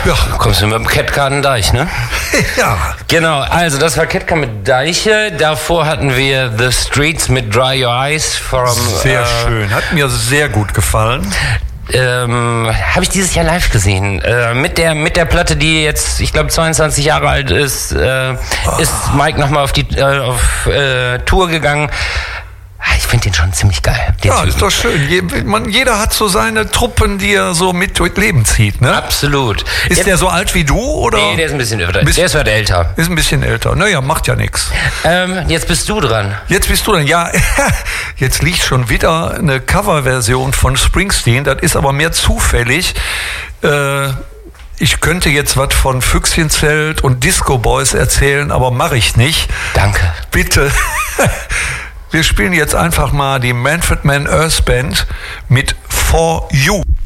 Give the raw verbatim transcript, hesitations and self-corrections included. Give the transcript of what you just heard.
Ja. Kommst du mit dem Ketka an den Deich, ne? Ja. Genau, also das war Ketka mit Deiche. Davor hatten wir The Streets mit Dry Your Eyes. From, Sehr äh, schön, hat mir sehr gut gefallen. Ähm, habe ich dieses Jahr live gesehen. Äh, mit der mit der Platte, die jetzt, ich glaube, zweiundzwanzig Jahre alt ist, äh, oh. ist Mike nochmal auf die äh, auf äh, Tour gegangen. Ich finde den schon ziemlich geil. Ja, Typen. Ist doch schön. Je, man, jeder hat so seine Truppen, die er so mit durchs Leben zieht, ne? Absolut. Ist Jetzt, der so alt wie du, oder? Nee, der ist ein bisschen älter. Der ist halt älter. Ist ein bisschen älter. Naja, macht ja nichts. Ähm, jetzt bist du dran. Jetzt bist du dran. Ja, jetzt liegt schon wieder eine Coverversion von Springsteen. Das ist aber mehr zufällig. Äh, Ich könnte jetzt was von Füchschenzelt und Disco Boys erzählen, aber mache ich nicht. Danke. Bitte. Wir spielen jetzt einfach mal die Manfred Mann Earth Band mit For You.